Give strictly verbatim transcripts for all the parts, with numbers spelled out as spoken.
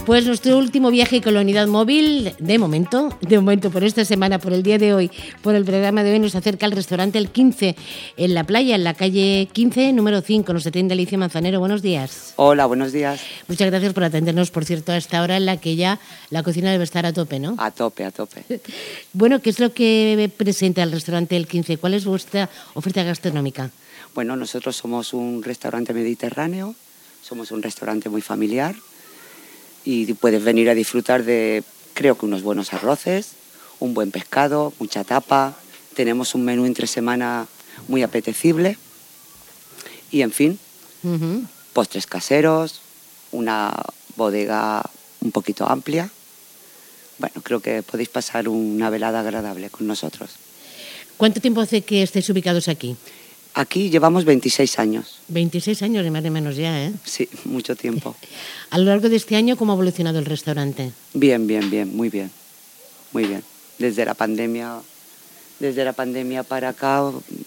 Pues nuestro último viaje con la unidad móvil, de momento, de momento por esta semana, por el día de hoy, por el programa de hoy, nos acerca al restaurante El quince, en la playa, en la calle quince, número cinco. Nos atiende Alicia Manzanero. Buenos días. Hola, buenos días. Muchas gracias por atendernos, por cierto, a esta hora en la que ya la cocina debe estar a tope, ¿no? A tope, a tope. Bueno, ¿qué es lo que presenta el restaurante El quince? ¿Cuál es vuestra oferta gastronómica? Bueno, nosotros somos un restaurante mediterráneo, somos un restaurante muy familiar y puedes venir a disfrutar de, creo que unos buenos arroces, un buen pescado, mucha tapa. Tenemos un menú entre semana muy apetecible y, en fin, uh-huh. postres caseros, una bodega un poquito amplia. Bueno, creo que podéis pasar una velada agradable con nosotros. ¿Cuánto tiempo hace que estéis ubicados aquí? Aquí llevamos veintiséis años. veintiséis años, ni más ni menos ya, ¿eh? Sí, mucho tiempo. A lo largo de este año, ¿cómo ha evolucionado el restaurante? Bien, bien, bien, muy bien. Muy bien. Desde la pandemia, desde la pandemia para acá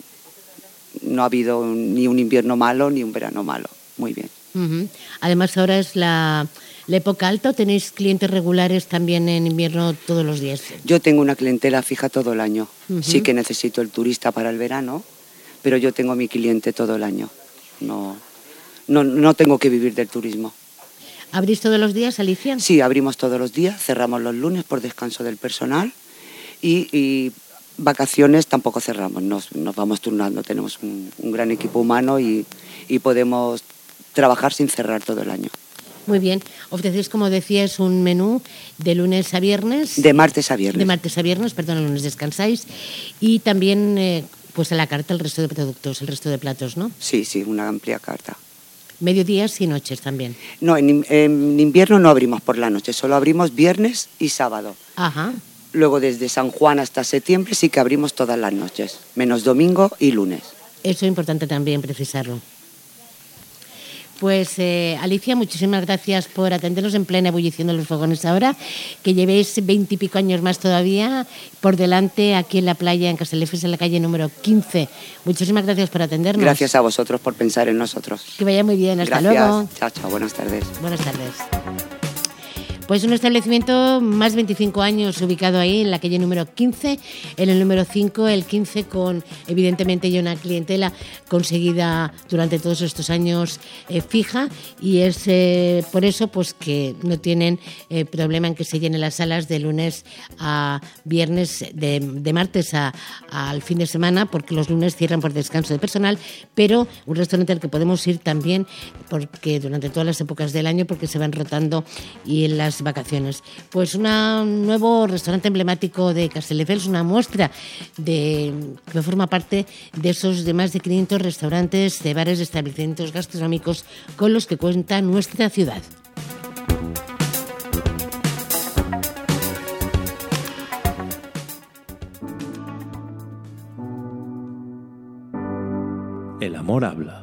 no ha habido ni un invierno malo ni un verano malo. Muy bien. Uh-huh. Además, ahora es la, la época alta, ¿o tenéis clientes regulares también en invierno todos los días? Yo tengo una clientela fija todo el año. Uh-huh. Sí que necesito el turista para el verano, pero yo tengo mi cliente todo el año. No, no, no tengo que vivir del turismo. ¿Abrís todos los días, Alicia? Sí, abrimos todos los días, cerramos los lunes por descanso del personal y, y vacaciones tampoco cerramos, nos, nos vamos turnando. Tenemos un, un gran equipo humano y, y podemos trabajar sin cerrar todo el año. Muy bien. Ofrecéis, como decías, un menú de lunes a viernes. De martes a viernes. De martes a viernes, perdón, el lunes descansáis. Y también... Eh, pues a la carta el resto de productos, el resto de platos, ¿no? Sí, sí, una amplia carta. ¿Mediodías y noches también? No, en, en invierno no abrimos por la noche, solo abrimos viernes y sábado. Ajá. Luego desde San Juan hasta septiembre sí que abrimos todas las noches, menos domingo y lunes. Eso es importante también precisarlo. Pues eh, Alicia, muchísimas gracias por atendernos en plena ebullición de los fogones ahora, que llevéis veintipico años más todavía por delante aquí en la playa, en Castelldefels, en la calle número quince. Muchísimas gracias por atendernos. Gracias a vosotros por pensar en nosotros. Que vaya muy bien, hasta gracias. luego. Chao, chao, buenas tardes. Buenas tardes. Pues un establecimiento más de veinticinco años ubicado ahí en la calle número quince, en el número cinco, el quince, con evidentemente ya una clientela conseguida durante todos estos años eh, fija, y es eh, por eso pues que no tienen eh, problema en que se llenen las salas de lunes a viernes, de, de martes a, a, al fin de semana, porque los lunes cierran por descanso de personal, pero un restaurante al que podemos ir también porque durante todas las épocas del año, porque se van rotando y en las vacaciones. Pues una, un nuevo restaurante emblemático de Castelldefels, una muestra de, que forma parte de esos de más de quinientos restaurantes, de bares, de establecimientos gastronómicos con los que cuenta nuestra ciudad. El amor habla.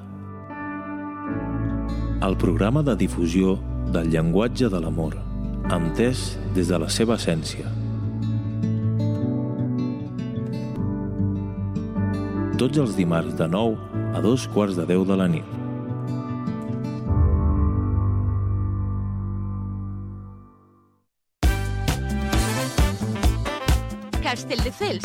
El programa de difusió del llenguatge de l'amor, entès des de la seva essència. Tots els dimarts de nou a dos quarts de deu de la nit. Castelldefels